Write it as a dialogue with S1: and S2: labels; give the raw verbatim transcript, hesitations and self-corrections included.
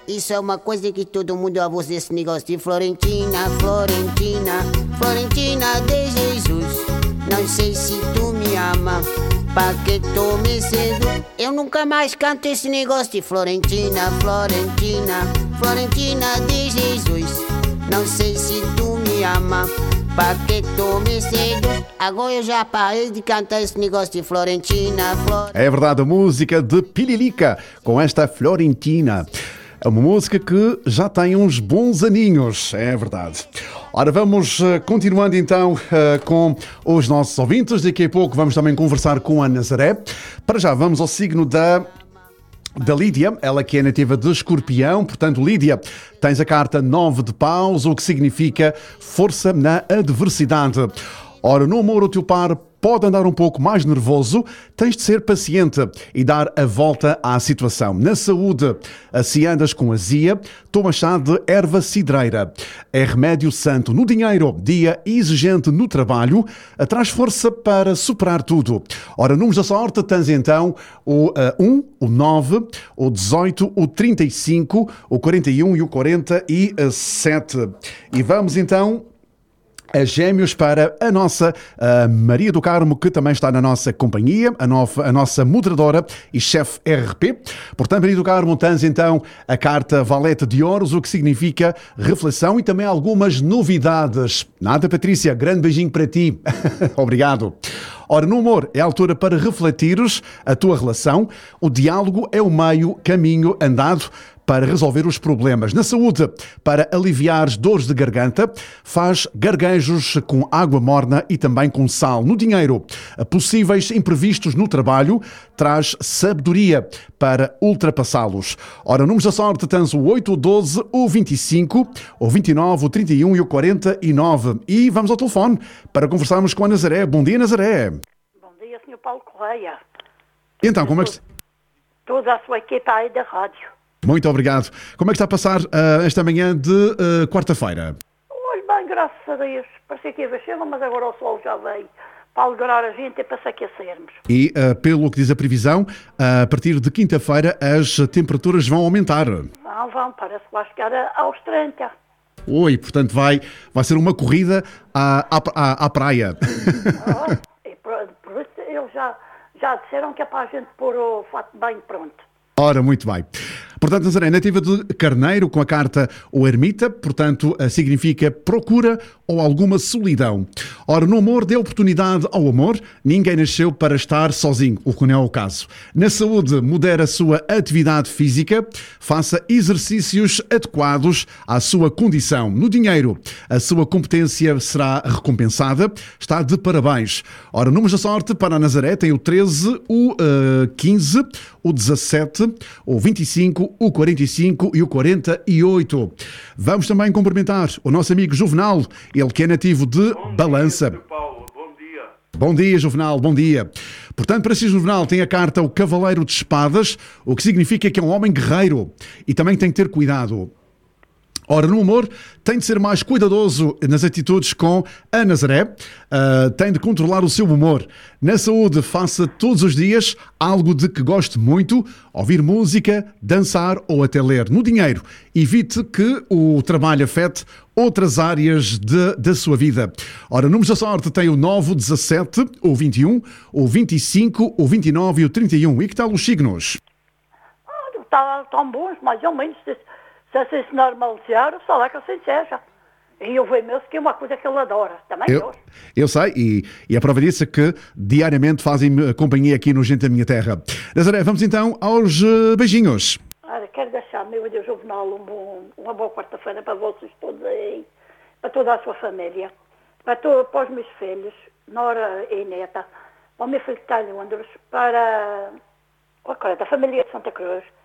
S1: isso é uma coisa que todo mundo ouve, esse negócio de Florentina, Florentina, Florentina de Jesus. Não sei se tu me ama, pra que tu me seduz. Eu nunca mais canto esse negócio de Florentina, Florentina, Florentina de Jesus. Não sei se tu me ama, pra que tu me seduz. Agora eu já parei de cantar esse negócio de Florentina, Florentina.
S2: É verdade, a música de Pililica com esta Florentina. É uma música que já tem uns bons aninhos, é verdade. Ora, vamos uh, continuando então uh, com os nossos ouvintes. Daqui a pouco vamos também conversar com a Nazaré. Para já vamos ao signo da... da Lídia, ela que é nativa de Escorpião. Portanto, Lídia, tens a carta nove de paus, o que significa força na adversidade. Ora, no amor, o teu par pode andar um pouco mais nervoso, tens de ser paciente e dar a volta à situação. Na saúde, se andas com azia, toma chá de erva cidreira. É remédio santo. No dinheiro, dia exigente no trabalho, traz força para superar tudo. Ora, números da sorte, tens então o um, o nove, o dezoito, o trinta e cinco, o quarenta e um e o quarenta e sete. E vamos então a Gêmeos para a nossa a Maria do Carmo, que também está na nossa companhia, a, nova, a nossa moderadora e chefe R P. Portanto, Maria do Carmo, tens então a carta Valete de Ouros, o que significa reflexão e também algumas novidades. Nada, Patrícia, grande beijinho para ti. Obrigado. Ora, no amor, é a altura para refletires a tua relação. O diálogo é o meio caminho andado para resolver os problemas. Na saúde, para aliviar as dores de garganta, faz garganjos com água morna e também com sal. No dinheiro, possíveis imprevistos no trabalho, traz sabedoria para ultrapassá-los. Ora, números da sorte, tens o oito, o doze, o vinte e cinco, o vinte e nove, o trinta e um e o quarenta e nove. E vamos ao telefone para conversarmos com a Nazaré. Bom dia, Nazaré.
S3: Bom dia, senhor Paulo Correia.
S2: Então, como é que...
S3: Toda a sua equipa aí da rádio.
S2: Muito obrigado. Como é que está a passar uh, esta manhã de uh, quarta-feira?
S3: Olha bem, graças a Deus. Parecia que ia ver chuva, mas agora o sol já veio para alegrar a gente e para se aquecermos.
S2: E, uh, pelo que diz a previsão, uh, a partir de quinta-feira as temperaturas vão aumentar.
S3: Vão, vão. Parece que vai chegar a- aos trinta.
S2: Oi, portanto vai, vai ser uma corrida à, à, à, à praia.
S3: Ah, e por, por isso eles já, já disseram que é para a gente pôr o fato bem pronto.
S2: Ora, muito bem. Portanto, Nazaré, nativa de Carneiro, com a carta o Ermita, portanto, significa procura ou alguma solidão. Ora, no amor, dê oportunidade ao amor. Ninguém nasceu para estar sozinho, o que não é o caso. Na saúde, modere a sua atividade física, faça exercícios adequados à sua condição. No dinheiro, a sua competência será recompensada. Está de parabéns. Ora, números da sorte para a Nazaré tem o treze, o uh, quinze, o dezassete, o vinte e cinco, o quarenta e cinco e o quarenta e oito. Vamos também cumprimentar o nosso amigo Juvenal, ele que é nativo de
S4: Bom
S2: Balança.
S4: dia, Paulo. Bom dia.
S2: Bom dia, Juvenal, bom dia. Portanto, para si, Juvenal, tem a carta o Cavaleiro de Espadas, o que significa que é um homem guerreiro e também tem que ter cuidado. Ora, no amor, tem de ser mais cuidadoso nas atitudes com a Nazaré, uh, tem de controlar o seu humor. Na saúde, faça todos os dias algo de que goste muito, ouvir música, dançar ou até ler. No dinheiro, evite que o trabalho afete outras áreas de, da sua vida. Ora, números da sorte tem o nove, o dezassete, o vinte e um, o vinte e cinco, o vinte e nove e o trinta e um. E que tal os signos?
S3: Ah, tá, tão bons, mais ou menos. Se, se assim se normalizar, só lá que assim seja. E eu vejo mesmo que é uma coisa que ele adora. Também
S2: Eu,
S3: gosto.
S2: eu sei, e, e a prova disso é que diariamente fazem companhia aqui no Gente da Minha Terra. Nazaré, vamos então aos uh, beijinhos.
S3: Olha, quero deixar, meu Deus, Juvenal, um bom, uma boa quarta-feira para vocês todos aí, para toda a sua família, para, to, para os meus filhos, Nora e Neta, para o meu filho que está em Londres, para oh, cara, da família de Santa Cruz,